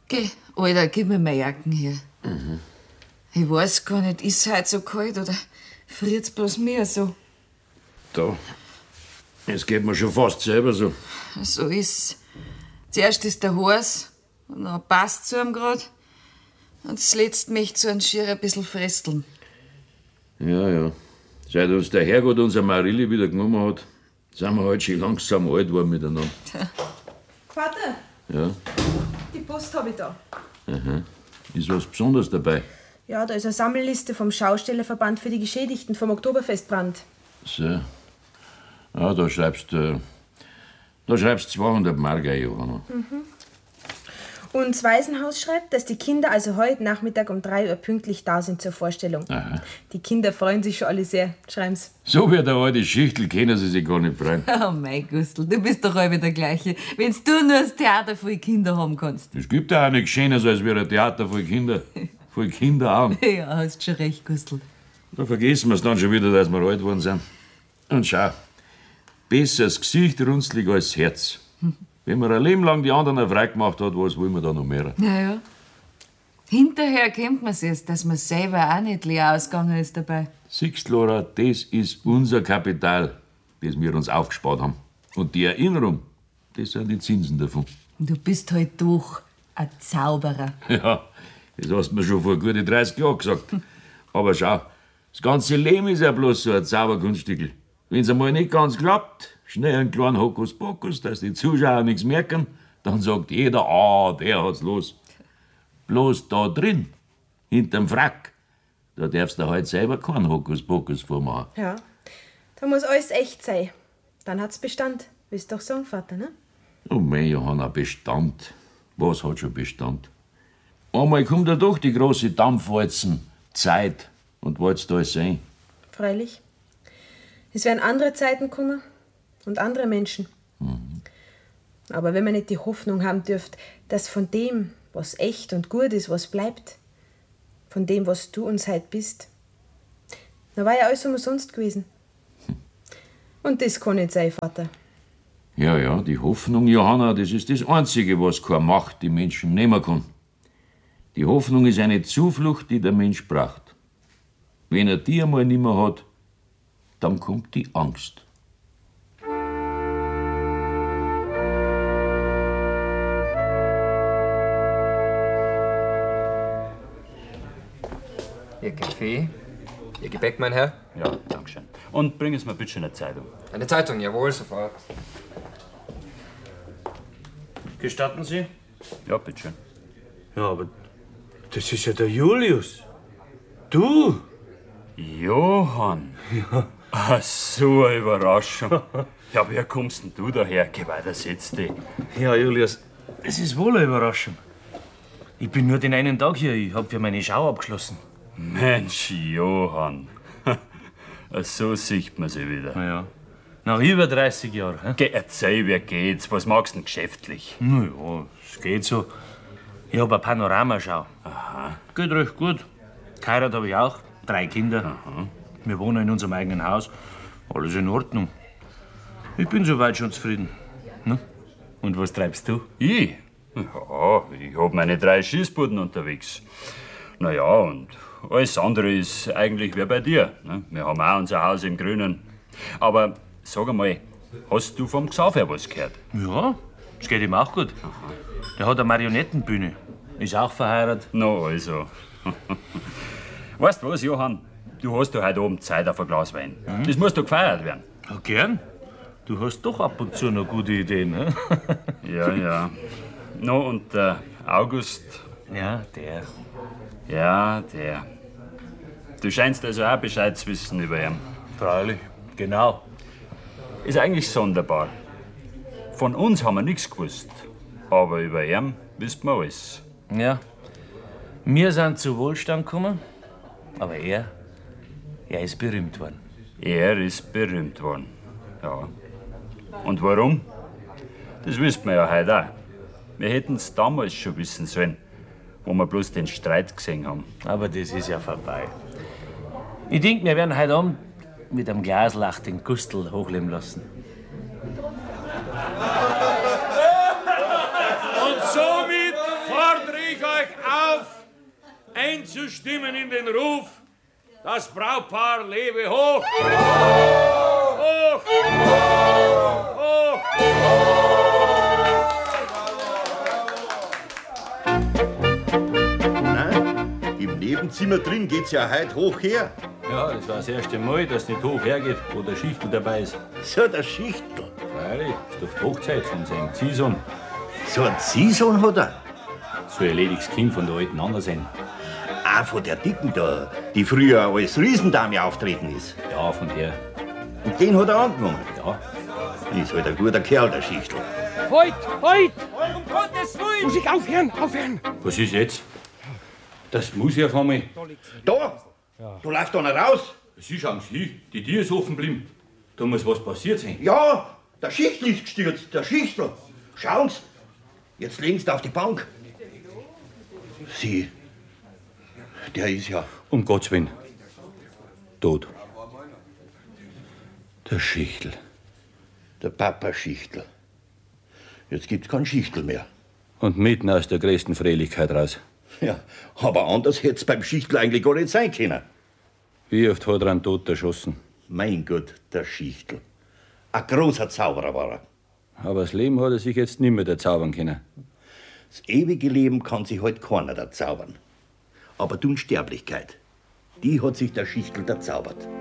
Geh, Alter, gib mir meine Jacken her. Ich weiß gar nicht, ist es heute so kalt oder friert's bloß mir so? Da. Es geht mir schon fast selber so. So ist's. Zuerst ist der heiß und dann passt zu ihm grad. Und das letzte möchte so ein Schier ein bisschen fresteln. Ja. Seit uns der Herrgott unser Marilli wieder genommen hat, sind wir halt schon langsam alt geworden miteinander. Vater, Ja. die Post habe ich da. Aha. Ist was Besonderes dabei? Ja, da ist eine Sammelliste vom Schaustellerverband für die Geschädigten vom Oktoberfestbrand. So. Ja, da schreibst 200 Mark ein, Johanna. Und das Waisenhaus schreibt, dass die Kinder also heute Nachmittag um 3 Uhr pünktlich da sind zur Vorstellung. Aha. Die Kinder freuen sich schon alle sehr, schreiben's. So wie der alte Schichtel können sie sich gar nicht freuen. Oh mein Gustl, du bist doch alle der Gleiche. Wenn's du nur das Theater voll Kinder haben kannst. Es gibt ja auch nichts Schönes, als wie ein Theater voll Kinder. Voll Kinderaugen. Ja, hast schon recht, Gustl. Da vergessen wir es dann schon wieder, dass wir alt geworden sind. Und schau, besser das Gesicht runzlig als das Herz. Wenn man ein Leben lang die anderen frei gemacht hat, was wollen wir da noch mehr? Naja. Hinterher kennt man's erst, dass man selber auch nicht leer ausgegangen ist dabei. Siehst du, Laura, das ist unser Kapital, das wir uns aufgespart haben. Und die Erinnerung, das sind die Zinsen davon. Du bist halt doch ein Zauberer. Ja, das hast du mir schon vor gute 30 Jahren gesagt. Aber schau, das ganze Leben ist ja bloß so ein Zauberkunststückel. Wenn's einmal nicht ganz klappt, schnell einen kleinen Hokuspokus, dass die Zuschauer nichts merken, dann sagt jeder, der hat's los. Bloß da drin, hinterm Frack, da darfst du halt selber keinen Hokuspokus vormachen. Ja, da muss alles echt sein. Dann hat's Bestand. Willst doch sagen, Vater, ne? Oh mein Johanna, Bestand. Was hat schon Bestand? Einmal kommt ja doch die große Dampfwalzen, Zeit, und wollt's da alles sein. Freilich. Es werden andere Zeiten kommen und andere Menschen. Aber wenn man nicht die Hoffnung haben dürft, dass von dem, was echt und gut ist, was bleibt, von dem, was du uns heute bist, dann war ja alles umsonst gewesen. Und das kann nicht sein, Vater. Ja, die Hoffnung, Johanna, das ist das Einzige, was keine Macht die Menschen nehmen kann. Die Hoffnung ist eine Zuflucht, die der Mensch braucht. Wenn er die einmal nimmer hat, dann kommt die Angst. Ihr Kaffee? Ihr Gebäck, mein Herr? Ja, dankeschön. Und bringen Sie mir bitte eine Zeitung. Eine Zeitung, jawohl, sofort. Gestatten Sie? Ja, bitteschön. Ja, aber das ist ja der Julius. Du? Johann. Ja. Ach, so eine Überraschung. Ja, wie kommst denn du daher? Geh weiter, setz dich. Ja, Julius, es ist wohl eine Überraschung. Ich bin nur den einen Tag hier. Ich hab ja meine Schau abgeschlossen. Mensch, Johann. So sieht man sie wieder. Ja. Nach über 30 Jahren. Geh, erzähl, wie geht's? Was magst du denn geschäftlich? Na ja, es geht so. Ich hab eine Panoramaschau. Aha. Geht recht gut. Geheiratet habe ich auch. 3 Kinder. Aha. Wir wohnen in unserem eigenen Haus. Alles in Ordnung. Ich bin soweit schon zufrieden. Ne? Und was treibst du? Ich? Ja, ich hab meine 3 Schießbuden unterwegs. Naja, und alles andere ist eigentlich wie bei dir. Ne? Wir haben auch unser Haus im Grünen. Aber sag einmal, hast du vom Xaver was gehört? Ja, es geht ihm auch gut. Aha. Der hat eine Marionettenbühne. Ist auch verheiratet. No, also. Weißt du was, Johann? Du hast doch heute Abend Zeit auf ein Glas Wein. Das muss doch gefeiert werden. Ja, gern. Du hast doch ab und zu noch gute Ideen, ne? Ja. No, und der August? Ja, der. Ja, der. Du scheinst also auch Bescheid zu wissen über ihn. Freilich, genau. Ist eigentlich sonderbar. Von uns haben wir nichts gewusst. Aber über ihn wissen wir alles. Ja. Wir sind zu Wohlstand gekommen, aber er ist berühmt worden. Er ist berühmt worden. Ja. Und warum? Das wissen wir ja heute auch. Wir hätten es damals schon wissen sollen, wo wir bloß den Streit gesehen haben. Aber das ist ja vorbei. Ich denke, wir werden heute Abend mit einem Glaslach den Gustl hochleben lassen. Und somit fordere ich euch auf, einzustimmen in den Ruf, das Brautpaar lebe hoch! Hoch! Hoch! Nein, im Nebenzimmer drin geht's ja heute hoch her. Ja, das war das erste Mal, dass es nicht hoch hergeht, wo der Schichtel dabei ist. So, der Schichtel. Freilich, ist doch die Hochzeit von seinem Ziehsohn. So ein Ziehsohn hat er. So ein erledigtes Kind von der alten Anna sein. Auch von der Dicken da, die früher als Riesendame auftreten ist. Ja, von der. Und den hat er angenommen. Ja. Ist halt ein guter Kerl, der Schichtel. Halt! Halt! Um Gottes Willen! Muss ich aufhören! Aufhören! Was ist jetzt? Das muss ja von mir. Da! Du läufst da nicht raus! Sie schauen Sie, die Tür ist offen geblieben. Da muss was passiert sein. Ja, der Schichtel ist gestürzt, der Schichtel. Schauen's, jetzt legen sie auf die Bank. Sie, der ist ja... Um Gottes Willen. Tot. Der Schichtel. Der Papa Schichtel. Jetzt gibt's keinen Schichtel mehr. Und mitten aus der größten Fröhlichkeit raus. Ja, aber anders hätt's beim Schichtel eigentlich gar nicht sein können. Wie oft hat er einen Tod erschossen? Mein Gott, der Schichtel. Ein großer Zauberer war er. Aber das Leben hat er sich jetzt nicht mehr erzaubern können. Das ewige Leben kann sich halt keiner erzaubern. Aber die Unsterblichkeit, die hat sich der Schichtel erzaubert.